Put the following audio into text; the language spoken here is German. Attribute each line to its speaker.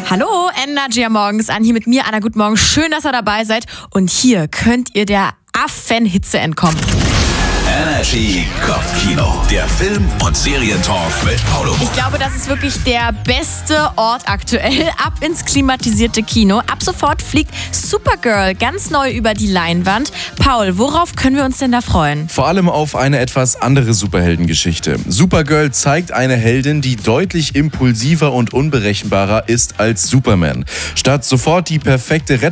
Speaker 1: Hallo, Energy am Morgen ist an, hier mit mir, Anna. Guten Morgen, schön, dass ihr dabei seid. Und hier könnt ihr der Affenhitze entkommen.
Speaker 2: Energy Kopfkino, der Film- und Serientalk mit Paulo.
Speaker 1: Ich glaube, das ist wirklich der beste Ort aktuell. Ab ins klimatisierte Kino. Ab sofort fliegt Supergirl ganz neu über die Leinwand. Paul, worauf können wir uns denn da freuen?
Speaker 3: Vor allem auf eine etwas andere Superheldengeschichte. Supergirl zeigt eine Heldin, die deutlich impulsiver und unberechenbarer ist als Superman. Statt sofort die perfekte